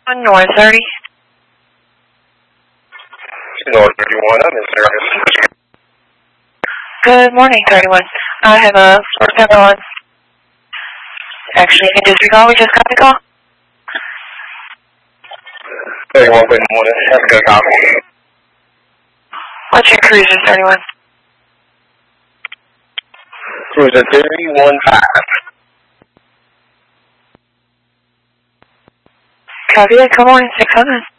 North 30. North 31, I'm in service. Good morning, 31. I have a floor number on. Actually, you can disregard. We just got the call. 31, good morning. That's a good copy. What's your cruiser, 31? Cruiser 315. Copy that. Come on, 600.